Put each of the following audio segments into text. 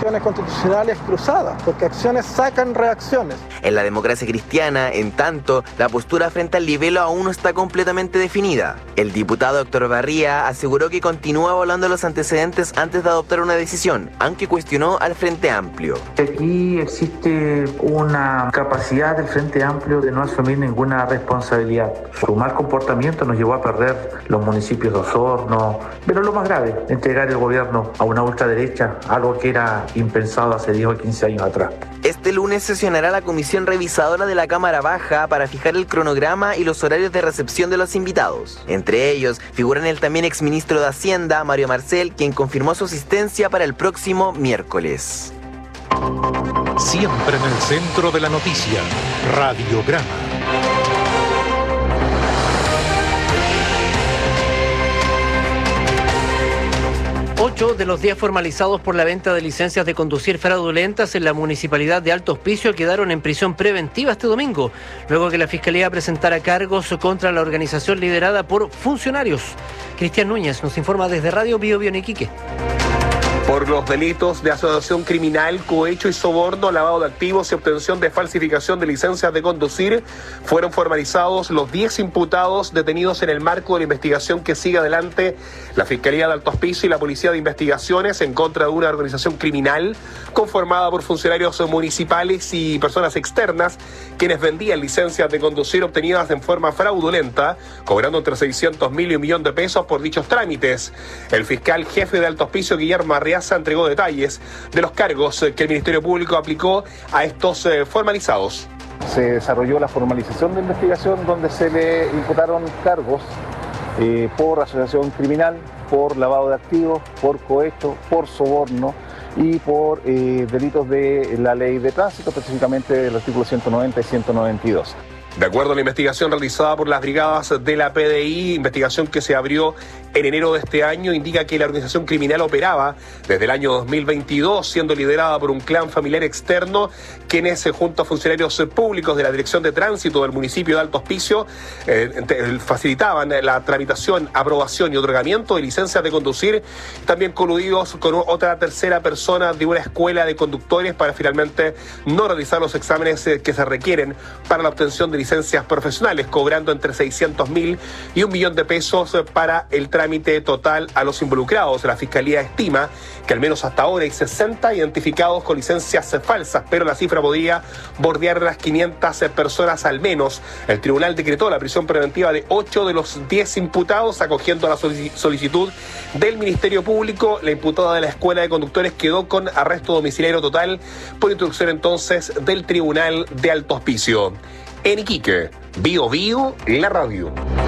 acciones constitucionales cruzadas, porque acciones sacan reacciones. En la democracia cristiana, en tanto, la postura frente al libelo aún no está completamente definida. El diputado Héctor Barría aseguró que continúa evaluando los antecedentes antes de adoptar una decisión, aunque cuestionó al Frente Amplio. Aquí existe una capacidad del Frente Amplio de no asumir ninguna responsabilidad. Su mal comportamiento nos llevó a perder los municipios de Osorno, pero lo más grave, entregar el gobierno a una ultraderecha, algo que era impensado hace 10 o 15 años atrás. Este lunes sesionará la comisión revisadora de la Cámara Baja para fijar el cronograma y los horarios de recepción de los invitados. Entre ellos figuran el también exministro de Hacienda, Mario Marcel, quien confirmó su asistencia para el próximo miércoles. Siempre en el centro de la noticia, Radiograma. 8 de los 10 formalizados por la venta de licencias de conducir fraudulentas en la municipalidad de Alto Hospicio quedaron en prisión preventiva este domingo, luego que la Fiscalía presentara cargos contra la organización liderada por funcionarios. Cristian Núñez nos informa desde Radio Bio Bio en Iquique. Por los delitos de asociación criminal, cohecho y soborno, lavado de activos y obtención de falsificación de licencias de conducir, fueron formalizados los 10 imputados detenidos en el marco de la investigación que sigue adelante la Fiscalía de Alto Hospicio y la Policía de Investigaciones en contra de una organización criminal conformada por funcionarios municipales y personas externas quienes vendían licencias de conducir obtenidas en forma fraudulenta, cobrando entre 600.000 y $1.000.000 por dichos trámites. El fiscal jefe de Alto Hospicio, Guillermo Arriaza, entregó detalles de los cargos que el Ministerio Público aplicó a estos formalizados. Se desarrolló la formalización de investigación donde se le imputaron cargos por asociación criminal, por lavado de activos, por cohecho, por soborno y por delitos de la ley de tránsito, específicamente del artículo 190 y 192. De acuerdo a la investigación realizada por las brigadas de la PDI, investigación que se abrió en enero de este año, indica que la organización criminal operaba desde el año 2022, siendo liderada por un clan familiar externo, quienes junto a funcionarios públicos de la Dirección de Tránsito del municipio de Alto Hospicio facilitaban la tramitación, aprobación y otorgamiento de licencias de conducir, también coludidos con otra tercera persona de una escuela de conductores para finalmente no realizar los exámenes que se requieren para la obtención de licencias profesionales, cobrando entre 600.000 y $1.000.000 para el trámite total a los involucrados. La Fiscalía estima que al menos hasta ahora hay 60 identificados con licencias falsas, pero la cifra podría bordear las 500 personas al menos. El tribunal decretó la prisión preventiva de 8 de los 10 imputados, acogiendo a la solicitud del Ministerio Público. La imputada de la escuela de conductores quedó con arresto domiciliario total por instrucción entonces del Tribunal de Alto Hospicio. En Iquique, Bio Bio, la radio.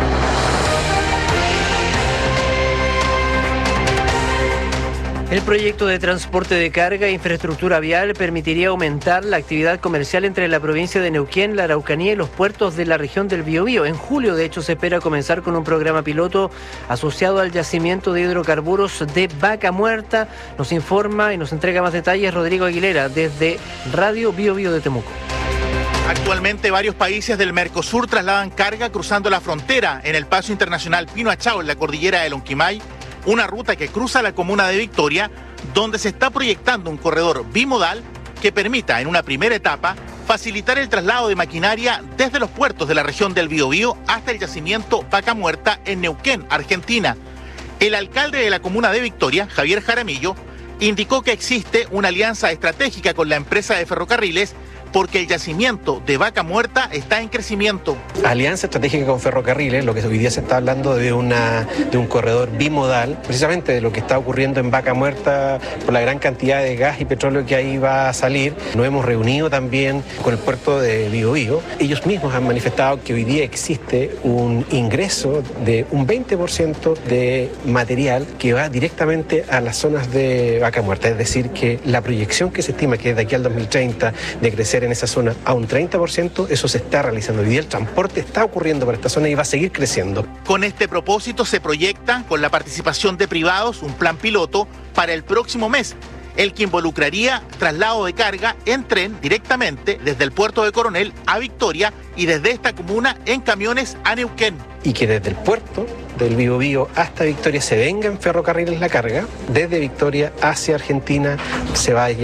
El proyecto de transporte de carga e infraestructura vial permitiría aumentar la actividad comercial entre la provincia de Neuquén, la Araucanía y los puertos de la región del Biobío. En julio, de hecho, se espera comenzar con un programa piloto asociado al yacimiento de hidrocarburos de Vaca Muerta. Nos informa y nos entrega más detalles Rodrigo Aguilera desde Radio Bio Bio de Temuco. Actualmente varios países del Mercosur trasladan carga cruzando la frontera en el paso internacional Pino Achao en la cordillera del Lonquimay, una ruta que cruza la comuna de Victoria, donde se está proyectando un corredor bimodal que permita en una primera etapa facilitar el traslado de maquinaria desde los puertos de la región del Biobío hasta el yacimiento Vaca Muerta en Neuquén, Argentina. El alcalde de la comuna de Victoria, Javier Jaramillo, indicó que existe una alianza estratégica con la empresa de ferrocarriles porque el yacimiento de Vaca Muerta está en crecimiento. Alianza estratégica con ferrocarriles, lo que hoy día se está hablando de un corredor bimodal, precisamente de lo que está ocurriendo en Vaca Muerta por la gran cantidad de gas y petróleo que ahí va a salir. Nos hemos reunido también con el puerto de Biobío. Ellos mismos han manifestado que hoy día existe un ingreso de un 20% de material que va directamente a las zonas de Vaca Muerta. Es decir, que la proyección que se estima que es de aquí al 2030 de crecer en esa zona a un 30%, eso se está realizando. Hoy día el transporte está ocurriendo para esta zona y va a seguir creciendo. Con este propósito se proyecta, con la participación de privados, un plan piloto para el próximo mes, el que involucraría traslado de carga en tren directamente desde el puerto de Coronel a Victoria y desde esta comuna en camiones a Neuquén. Y que desde el puerto del Biobío hasta Victoria se venga en ferrocarriles la carga, desde Victoria hacia Argentina se vaya